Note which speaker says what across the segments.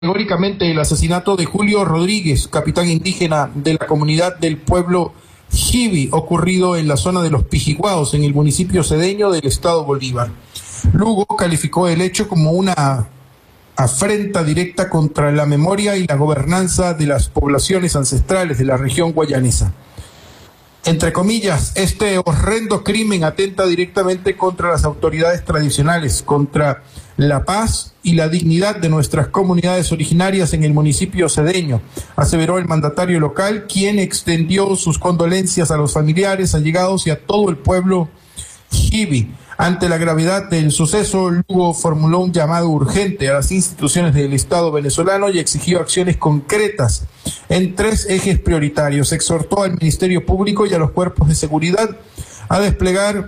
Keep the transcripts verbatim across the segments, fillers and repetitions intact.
Speaker 1: categóricamente el asesinato de Julio Rodríguez, capitán indígena de la comunidad del pueblo Jibi, ocurrido en la zona de los Pijiguaos, en el municipio cedeño del estado Bolívar. Lugo calificó el hecho como una afrenta directa contra la memoria y la gobernanza de las poblaciones ancestrales de la región guayanesa. Entre comillas, este horrendo crimen atenta directamente contra las autoridades tradicionales, contra la paz y la dignidad de nuestras comunidades originarias en el municipio cedeño, aseveró el mandatario local, quien extendió sus condolencias a los familiares, allegados y a todo el pueblo Jibi. Ante la gravedad del suceso, Lugo formuló un llamado urgente a las instituciones del Estado venezolano y exigió acciones concretas en tres ejes prioritarios. Exhortó al Ministerio Público y a los cuerpos de seguridad a desplegar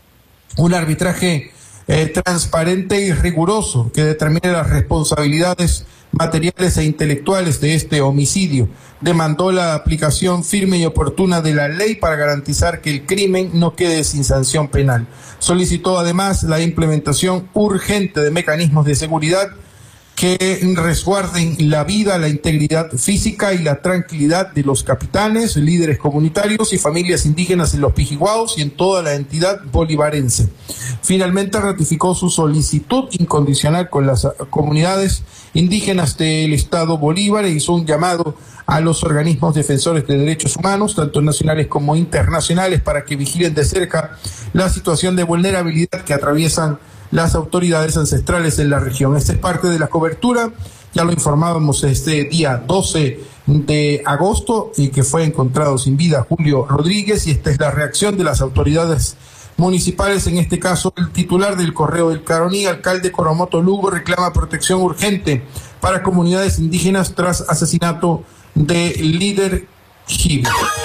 Speaker 1: un arbitraje eh, transparente y riguroso que determine las responsabilidades materiales e intelectuales de este homicidio. Demandó la aplicación firme y oportuna de la ley para garantizar que el crimen no quede sin sanción penal. Solicitó además la implementación urgente de mecanismos de seguridad que resguarden la vida, la integridad física y la tranquilidad de los capitanes, líderes comunitarios y familias indígenas en los Pijiguaos y en toda la entidad bolivarense. Finalmente ratificó su solicitud incondicional con las comunidades indígenas del estado Bolívar e hizo un llamado a los organismos defensores de derechos humanos, tanto nacionales como internacionales, para que vigilen de cerca la situación de vulnerabilidad que atraviesan las autoridades ancestrales en la región. Esta es parte de la cobertura, ya lo informábamos este día doce de agosto, y que fue encontrado sin vida Julio Rodríguez, y esta es la reacción de las autoridades municipales. En este caso, el titular del Correo del Caroní, alcalde Coromoto Lugo, reclama protección urgente para comunidades indígenas tras asesinato del líder Jibi.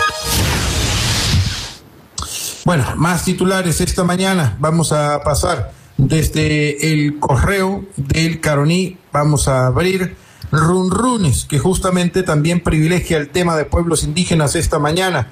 Speaker 1: Bueno, más titulares esta mañana. Vamos a pasar desde el Correo del Caroní, vamos a abrir Runrunes, que justamente también privilegia el tema de pueblos indígenas esta mañana.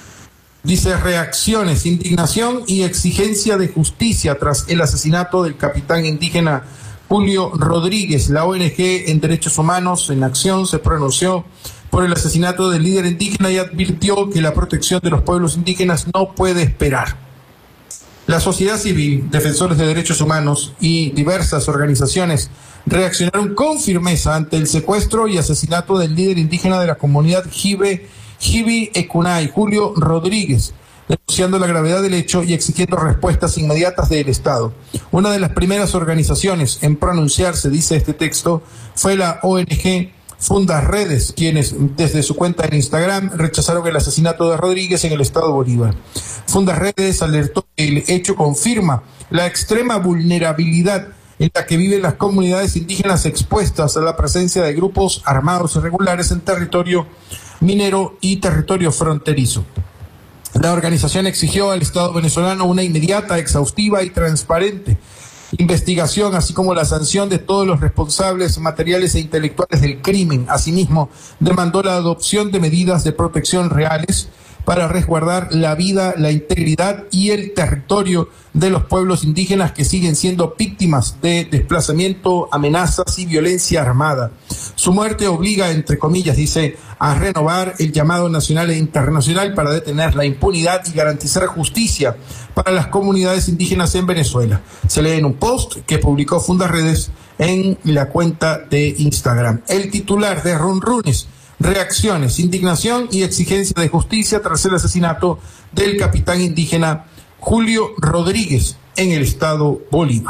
Speaker 1: Dice: reacciones, indignación y exigencia de justicia tras el asesinato del capitán indígena Julio Rodríguez. La O N G en Derechos Humanos en Acción se pronunció por el asesinato del líder indígena y advirtió que la protección de los pueblos indígenas no puede esperar. La sociedad civil, defensores de derechos humanos y diversas organizaciones reaccionaron con firmeza ante el secuestro y asesinato del líder indígena de la comunidad Jibi, Jibi Ecunay, Julio Rodríguez, denunciando la gravedad del hecho y exigiendo respuestas inmediatas del Estado. Una de las primeras organizaciones en pronunciarse, dice este texto, fue la O N G Fundaredes, quienes desde su cuenta en Instagram rechazaron el asesinato de Rodríguez en el estado Bolívar. Fundaredes alertó que el hecho confirma la extrema vulnerabilidad en la que viven las comunidades indígenas expuestas a la presencia de grupos armados irregulares en territorio minero y territorio fronterizo. La organización exigió al Estado venezolano una inmediata, exhaustiva y transparente investigación, así como la sanción de todos los responsables materiales e intelectuales del crimen. Asimismo, demandó la adopción de medidas de protección reales para resguardar la vida, la integridad y el territorio de los pueblos indígenas que siguen siendo víctimas de desplazamiento, amenazas y violencia armada. Su muerte obliga, entre comillas, dice, a renovar el llamado nacional e internacional para detener la impunidad y garantizar justicia para las comunidades indígenas en Venezuela. Se lee en un post que publicó Fundaredes en la cuenta de Instagram. El titular de Runrunes: reacciones, indignación y exigencia de justicia tras el asesinato del capitán indígena Julio Rodríguez en el estado Bolívar.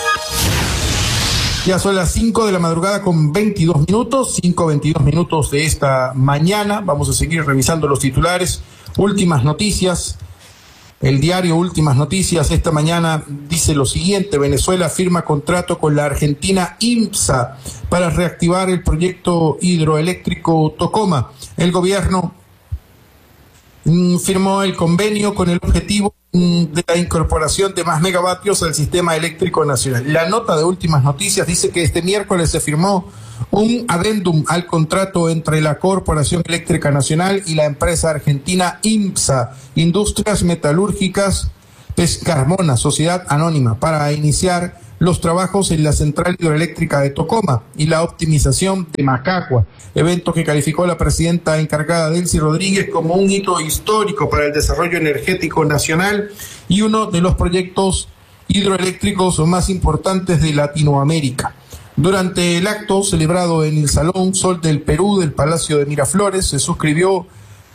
Speaker 1: Ya son las cinco de la madrugada con veintidós minutos, cinco veintidós minutos de esta mañana. Vamos a seguir revisando los titulares. Últimas noticias. El diario Últimas Noticias esta mañana dice lo siguiente: Venezuela firma contrato con la argentina IMSA para reactivar el proyecto hidroeléctrico Tocoma. El gobierno mm, firmó el convenio con el objetivo mm, de la incorporación de más megavatios al sistema eléctrico nacional. La nota de Últimas Noticias dice que este miércoles se firmó un adendum al contrato entre la Corporación Eléctrica Nacional y la empresa argentina IMSA, Industrias Metalúrgicas Pescarmona, Sociedad Anónima, para iniciar los trabajos en la central hidroeléctrica de Tocoma y la optimización de Macagua, evento que calificó la presidenta encargada Delcy Rodríguez como un hito histórico para el desarrollo energético nacional y uno de los proyectos hidroeléctricos más importantes de Latinoamérica. Durante el acto celebrado en el Salón Sol del Perú del Palacio de Miraflores, se suscribió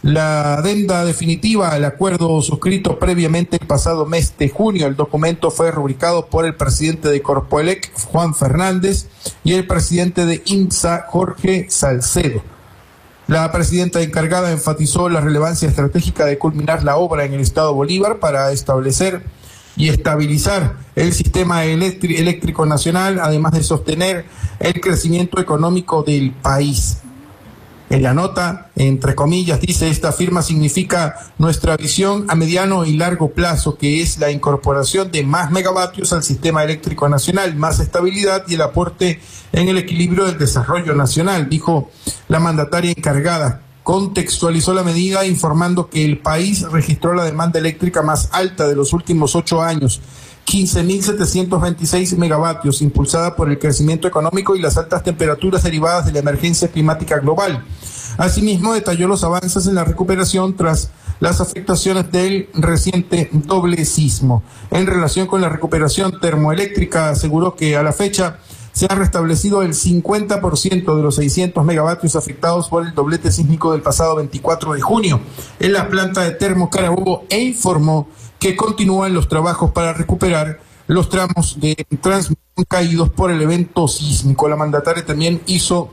Speaker 1: la adenda definitiva al acuerdo suscrito previamente el pasado mes de junio. El documento fue rubricado por el presidente de Corpoelec, Juan Fernández, y el presidente de INSA, Jorge Salcedo. La presidenta encargada enfatizó la relevancia estratégica de culminar la obra en el estado Bolívar para establecer y estabilizar el sistema eléctrico nacional, además de sostener el crecimiento económico del país. En la nota, entre comillas, dice: esta firma significa nuestra visión a mediano y largo plazo, que es la incorporación de más megavatios al sistema eléctrico nacional, más estabilidad y el aporte en el equilibrio del desarrollo nacional, dijo la mandataria encargada. Contextualizó la medida informando que el país registró la demanda eléctrica más alta de los últimos ocho años, quince mil setecientos veintiséis megavatios, impulsada por el crecimiento económico y las altas temperaturas derivadas de la emergencia climática global. Asimismo, detalló los avances en la recuperación tras las afectaciones del reciente doble sismo. En relación con la recuperación termoeléctrica, aseguró que a la fecha se ha restablecido el cincuenta por ciento de los seiscientos megavatios afectados por el doblete sísmico del pasado veinticuatro de junio en la planta de Termo Carabobo, e informó que continúan los trabajos para recuperar los tramos de transmisión caídos por el evento sísmico. La mandataria también hizo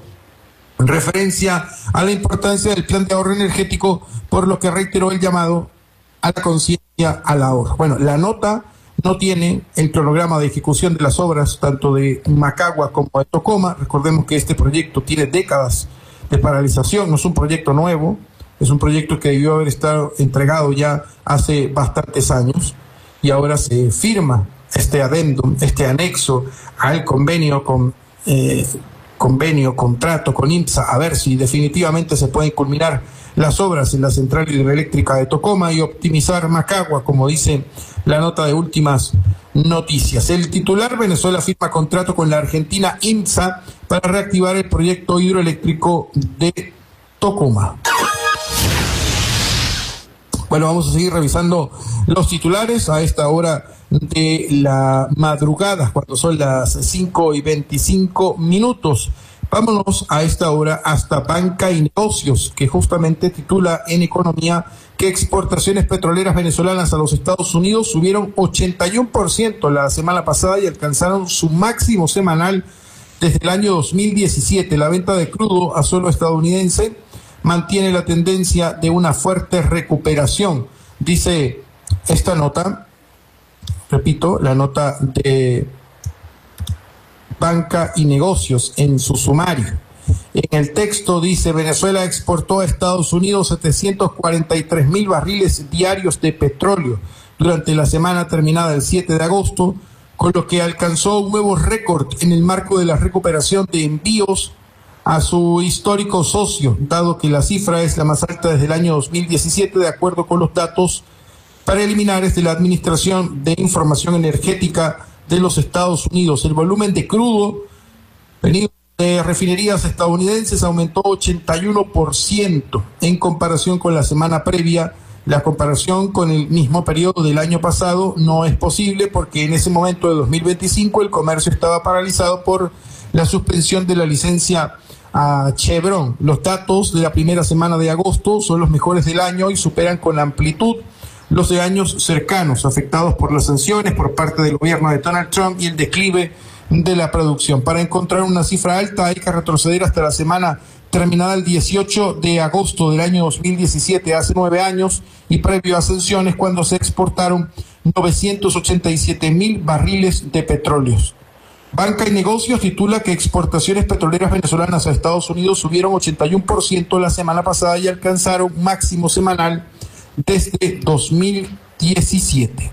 Speaker 1: referencia a la importancia del plan de ahorro energético, por lo que reiteró el llamado a la conciencia al ahorro. Bueno, la nota no tiene el cronograma de ejecución de las obras tanto de Macagua como de Tocoma. Recordemos que este proyecto tiene décadas de paralización, no es un proyecto nuevo, es un proyecto que debió haber estado entregado ya hace bastantes años y ahora se firma este adendum, este anexo al convenio con eh, convenio, contrato con INSA, a ver si definitivamente se pueden culminar las obras en la central hidroeléctrica de Tocoma y optimizar Macagua, como dice la nota de últimas noticias. El titular: Venezuela firma contrato con la argentina INSA para reactivar el proyecto hidroeléctrico de Tocoma. Bueno, vamos a seguir revisando los titulares a esta hora de la madrugada, cuando son las cinco y veinticinco minutos. Vámonos a esta hora hasta Banca y Negocios, que justamente titula en Economía que exportaciones petroleras venezolanas a los Estados Unidos subieron ochenta y uno por ciento la semana pasada y alcanzaron su máximo semanal desde el año dos mil diecisiete. La venta de crudo a suelo estadounidense mantiene la tendencia de una fuerte recuperación, dice esta nota. Repito, la nota de Banca y Negocios en su sumario. En el texto dice: Venezuela exportó a Estados Unidos setecientos cuarenta y tres mil barriles diarios de petróleo durante la semana terminada el siete de agosto, con lo que alcanzó un nuevo récord en el marco de la recuperación de envíos a su histórico socio, dado que la cifra es la más alta desde el año dos mil diecisiete, de acuerdo con los datos preliminares de la Administración de Información Energética de los Estados Unidos. El volumen de crudo venido de refinerías estadounidenses aumentó ochenta y uno por ciento en comparación con la semana previa. La comparación con el mismo periodo del año pasado no es posible porque en ese momento de dos mil veinticinco el comercio estaba paralizado por la suspensión de la licencia a Chevron. Los datos de la primera semana de agosto son los mejores del año y superan con amplitud los de años cercanos, afectados por las sanciones por parte del gobierno de Donald Trump y el declive de la producción. Para encontrar una cifra alta hay que retroceder hasta la semana terminada el dieciocho de agosto del año dos mil diecisiete, hace nueve años, y previo a sanciones, cuando se exportaron novecientos ochenta y siete mil barriles de petróleos. Banca y Negocios titula que exportaciones petroleras venezolanas a Estados Unidos subieron ochenta y uno por ciento la semana pasada y alcanzaron máximo semanal desde dos mil diecisiete.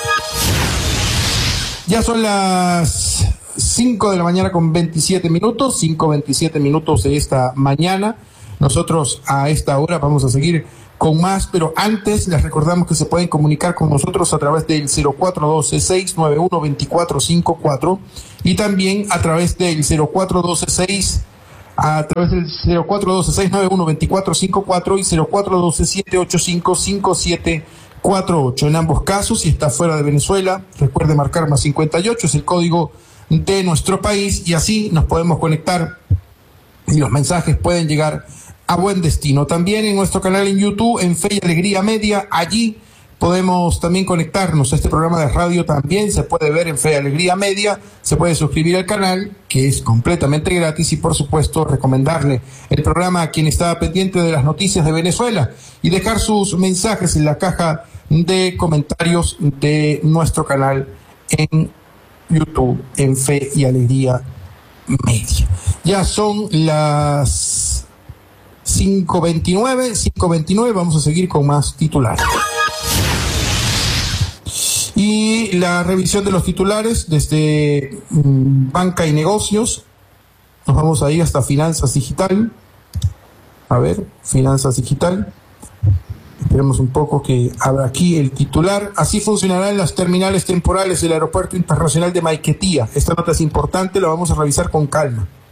Speaker 1: Ya son las cinco de la mañana con veintisiete minutos, cinco veintisiete minutos de esta mañana. Nosotros a esta hora vamos a seguir con más, pero antes les recordamos que se pueden comunicar con nosotros a través del cero cuatro uno dos, seis nueve uno, dos cuatro cinco cuatro y también a través del cero cuatro uno dos seis a través del cero cuatro uno dos, seis nueve uno, dos cuatro cinco cuatro y cero cuatro uno dos, siete ocho cinco, cinco siete cuatro ocho. En ambos casos, si está fuera de Venezuela, recuerde marcar más cincuenta y ocho, es el código de nuestro país, y así nos podemos conectar y los mensajes pueden llegar a buen destino. También en nuestro canal en YouTube, en Fe y Alegría Media, allí podemos también conectarnos a este programa de radio, también se puede ver en Fe y Alegría Media, se puede suscribir al canal, que es completamente gratis, y por supuesto recomendarle el programa a quien está pendiente de las noticias de Venezuela y dejar sus mensajes en la caja de comentarios de nuestro canal en YouTube, en Fe y Alegría Media. Ya son las cinco veintinueve, cinco veintinueve, vamos a seguir con más titulares. Y la revisión de los titulares desde mmm, Banca y Negocios. Nos vamos a ir hasta Finanzas Digital. A ver, Finanzas Digital. Esperemos un poco que abra aquí el titular. Así funcionarán las terminales temporales del Aeropuerto Internacional de Maiquetía. Esta nota es importante, la vamos a revisar con calma.